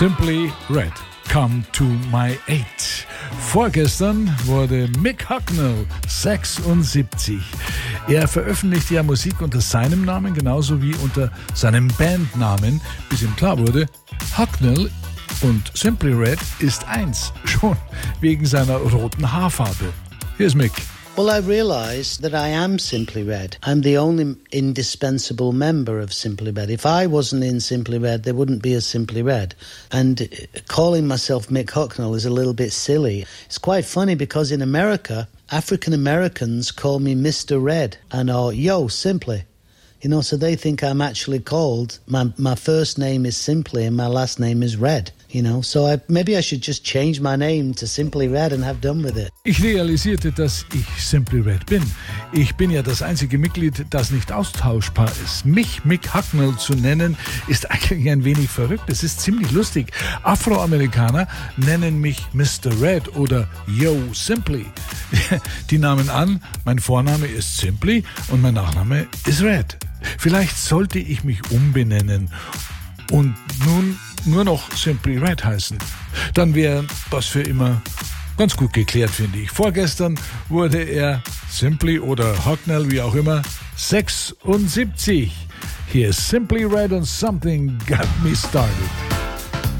Simply Red, Come to My Aid. Vorgestern wurde Mick Hucknall 76. Er veröffentlicht ja Musik unter seinem Namen, genauso wie unter seinem Bandnamen, bis ihm klar wurde, Hucknall und Simply Red ist eins, schon wegen seiner roten Haarfarbe. Hier ist Mick. Well, I realised that I am Simply Red. I'm the only indispensable member of Simply Red. If I wasn't in Simply Red, there wouldn't be a Simply Red. And calling myself Mick Hucknall is a little bit silly. It's quite funny because in America, African Americans call me Mr. Red and yo, Simply. You know, so they think I'm actually called, my first name is Simply and my last name is Red. You know, so maybe I should just change my name to Simply Red and have done with it. Ich realisierte, dass ich Simply Red bin. Ich bin ja das einzige Mitglied, das nicht austauschbar ist. Mich Mick Hucknall zu nennen, ist eigentlich ein wenig verrückt. Es ist ziemlich lustig. Afroamerikaner nennen mich Mr. Red oder Yo Simply. Die nahmen an, mein Vorname ist Simply und mein Nachname ist Red. Vielleicht sollte ich mich umbenennen und nun nur noch Simply Red heißen. Dann wäre das für immer ganz gut geklärt, finde ich. Vorgestern wurde er Simply oder Hucknall, wie auch immer, 76. Hier ist Simply Red und Something Got Me Started.